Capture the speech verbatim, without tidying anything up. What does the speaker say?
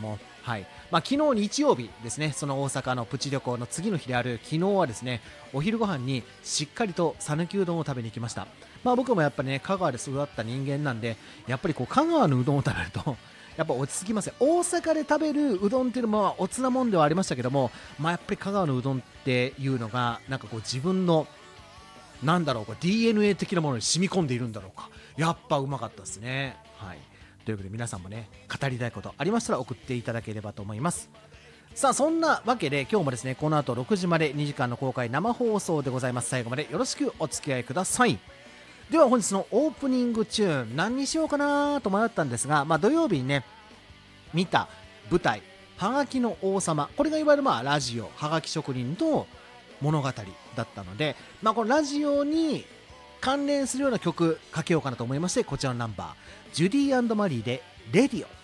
も、はい。まあ、昨日日曜日ですね、その大阪のプチ旅行の次の日である昨日はですね、お昼ご飯にしっかりと讃岐うどんを食べに行きました。まあ、僕もやっぱりね、香川で育った人間なんで、やっぱりこう、香川のうどんを食べると、やっぱ落ち着きますよ。大阪で食べるうどんっていうのもおつなもんではありましたけども、まあ、やっぱり香川のうどんっていうのが、なんかこう自分の、なんだろうか ディーエヌエー 的なものに染み込んでいるんだろうか、やっぱうまかったですね。はい。ということで皆さんもね、語りたいことありましたら送っていただければと思います。さあそんなわけで今日もですね、この後ろくじまでにじかんの公開生放送でございます。最後までよろしくお付き合いください。では本日のオープニングチューン何にしようかなと迷ったんですが、まあ、土曜日にね見た舞台はがきの王様、これがいわゆるまあラジオはがき職人の物語だったので、まあ、このラジオに関連するような曲かけようかなと思いまして、こちらのナンバージュディー&マリーでレディオ。